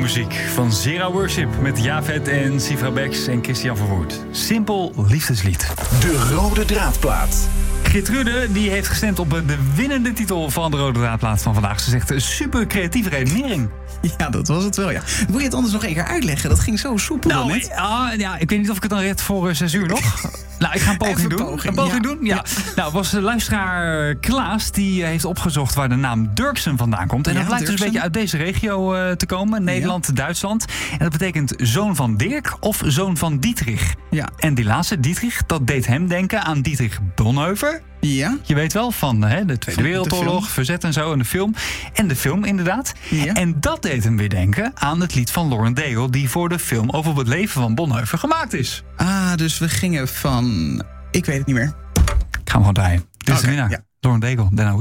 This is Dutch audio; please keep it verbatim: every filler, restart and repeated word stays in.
muziek van Zera Worship met Javed en Sifra Bex en Christian Verwoerd. Simpel liefdeslied. De Rode Draadplaat. Geertrude die heeft gestemd op de winnende titel van de Rode Draadplaat van vandaag. Ze zegt super creatieve redenering. Ja, dat was het wel, ja. Wil je het anders nog één keer uitleggen? Dat ging zo soepel Nou, net. ah, ja, ik weet niet of ik het dan red voor uh, zes uur nog. Nou, ik ga een poging Even doen. poging, een poging ja. doen? Ja. ja. Nou, was de luisteraar Klaas die heeft opgezocht waar de naam Dirksen vandaan komt. En Ja, dat blijkt dus een Dirksen. beetje uit deze regio uh, te komen. Nederland, ja. Duitsland. En dat betekent zoon van Dirk of zoon van Dietrich. Ja. En die laatste, Dietrich, dat deed hem denken aan Dietrich Bonhoeffer. Ja. Je weet wel, van hè, de Tweede Van Wereldoorlog, de verzet en zo, en de film. En de film inderdaad. Ja. En dat deed hem weer denken aan het lied van Lauren Daigle, die voor de film over het leven van Bonhoeffer gemaakt is. Ah, dus we gingen van... Ik weet het niet meer. Ik ga hem gewoon draaien. Dit is Oké, de winnaar. ja. Lauren Daigle, Den